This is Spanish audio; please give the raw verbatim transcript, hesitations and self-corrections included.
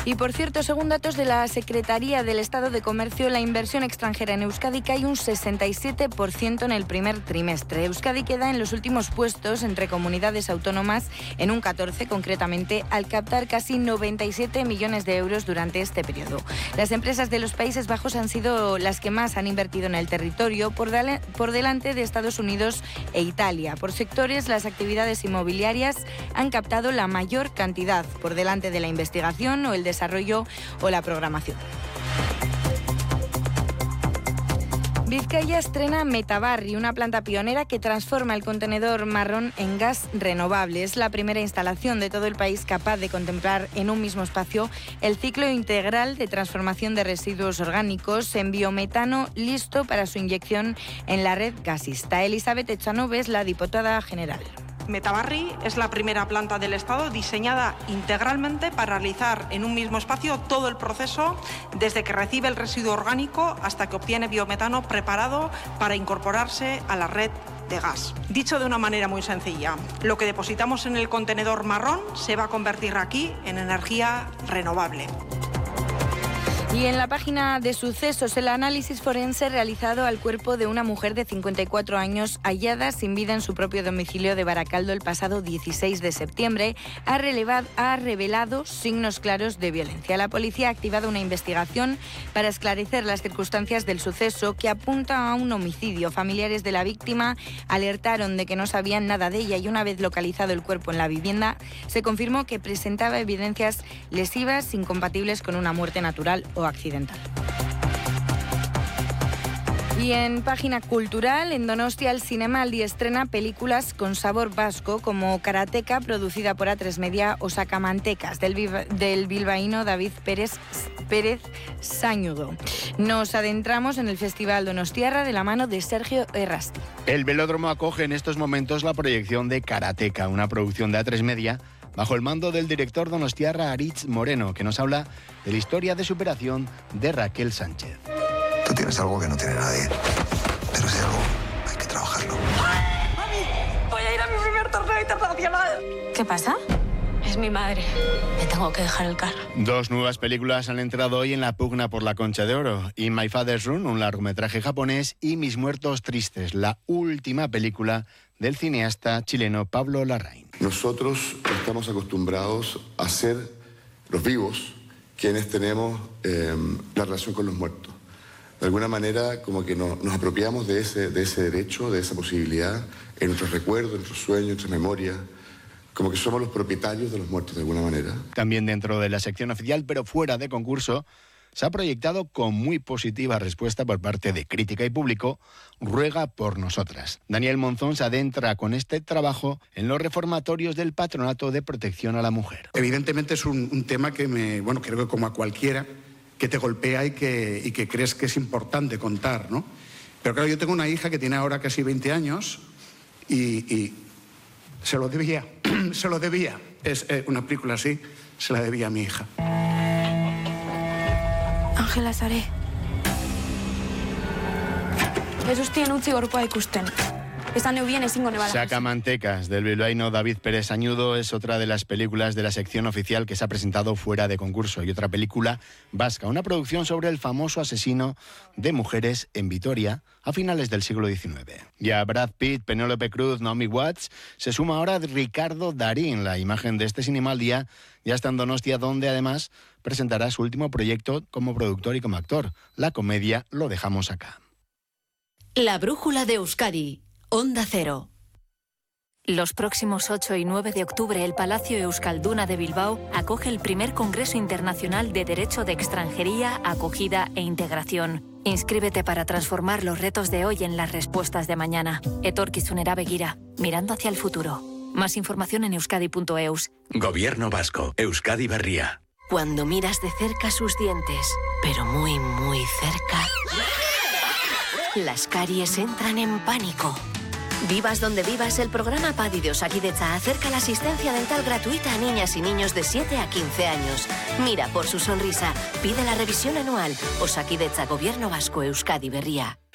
Y por cierto, según datos de la Secretaría del Estado de Comercio, la inversión extranjera en Euskadi cae un sesenta y siete por ciento en el primer trimestre. Euskadi queda en los últimos puestos entre comunidades autónomas, en un catorce concretamente, al captar casi noventa y siete millones de euros durante este periodo. Las empresas de los Países Bajos han sido las que más han invertido en el territorio, por, dale, por delante de Estados Unidos e Italia. Por sectores, las actividades inmobiliarias han captado la mayor cantidad, por delante de la investigación o el desarrollo o la programación. Vizcaya estrena Metabarri, una planta pionera que transforma el contenedor marrón en gas renovable. Es la primera instalación de todo el país capaz de contemplar en un mismo espacio el ciclo integral de transformación de residuos orgánicos en biometano, listo para su inyección en la red gasista. Elizabeth Echanove es la diputada general. Metabarri es la primera planta del Estado diseñada integralmente para realizar en un mismo espacio todo el proceso, desde que recibe el residuo orgánico hasta que obtiene biometano preparado para incorporarse a la red de gas. Dicho de una manera muy sencilla, lo que depositamos en el contenedor marrón se va a convertir aquí en energía renovable. Y en la página de sucesos, el análisis forense realizado al cuerpo de una mujer de cincuenta y cuatro años hallada sin vida en su propio domicilio de Baracaldo el pasado dieciséis de septiembre ha, relevado, ha revelado signos claros de violencia. La policía ha activado una investigación para esclarecer las circunstancias del suceso, que apunta a un homicidio. Familiares de la víctima alertaron de que no sabían nada de ella y una vez localizado el cuerpo en la vivienda se confirmó que presentaba evidencias lesivas incompatibles con una muerte natural o accidental. Y en página cultural, en Donostia, el Zinemaldi estrena películas con sabor vasco como Karateka, producida por A tres Media, o Sacamantecas, del, del bilbaíno David Pérez, Pérez Sañudo. Nos adentramos en el Festival Donostiarra de la mano de Sergio Errasti. El Velódromo acoge en estos momentos la proyección de Karateka, una producción de A tres Media, bajo el mando del director donostiarra Aritz Moreno, que nos habla de la historia de superación de Raquel Sánchez. Tú tienes algo que no tiene nadie, pero ese algo hay que trabajarlo. ¡Mami! Voy a ir a mi primer torneo internacional. ¿Qué pasa? Es mi madre. Me tengo que dejar el carro. Dos nuevas películas han entrado hoy en la pugna por la Concha de Oro. In My Father's Room, un largometraje japonés, y Mis Muertos Tristes, la última película del cineasta chileno Pablo Larraín. Nosotros estamos acostumbrados a ser los vivos quienes tenemos eh, la relación con los muertos. De alguna manera, como que no, nos apropiamos de ese, de ese derecho, de esa posibilidad, en nuestros recuerdos, en nuestros sueños, en nuestras memorias, como que somos los propietarios de los muertos de alguna manera. También dentro de la sección oficial, pero fuera de concurso, se ha proyectado con muy positiva respuesta por parte de crítica y público Ruega por nosotras. Daniel Monzón se adentra con este trabajo en los reformatorios del Patronato de Protección a la Mujer. Evidentemente es un, un tema que me, bueno, creo que como a cualquiera, que te golpea y que, y que crees que es importante contar, ¿no? Pero claro, yo tengo una hija que tiene ahora casi veinte años y, y se lo debía, se lo debía. Es eh, una película así, se la debía a mi hija. Ángela Saré. Ezustien utzi gorpoa ikusten. Esan neubien ezingo nebala. Sacamantecas, del bilbaíno David Pérez Sañudo, es otra de las películas de la sección oficial que se ha presentado fuera de concurso. Y otra película vasca, una producción sobre el famoso asesino de mujeres en Vitoria a finales del siglo diecinueve. Y a Brad Pitt, Penélope Cruz, Naomi Watts se suma ahora Ricardo Darín. La imagen de este Cinemaldia ya está en Donostia, donde además presentará su último proyecto como productor y como actor. La comedia Lo dejamos acá. La brújula de Euskadi. Onda Cero. Los próximos ocho y nueve de octubre, el Palacio Euskalduna de Bilbao acoge el primer Congreso Internacional de Derecho de Extranjería, Acogida e Integración. Inscríbete para transformar los retos de hoy en las respuestas de mañana. Etorkizunera begira, mirando hacia el futuro. Más información en euskadi punto eus. Gobierno vasco, Euskadi Berria. Cuando miras de cerca sus dientes, pero muy, muy cerca, las caries entran en pánico. Vivas donde vivas, el programa PADI de Osakidetza acerca la asistencia dental gratuita a niñas y niños de siete a quince años. Mira por su sonrisa, pide la revisión anual. Osakidetza, Gobierno Vasco, Euskadi Berria.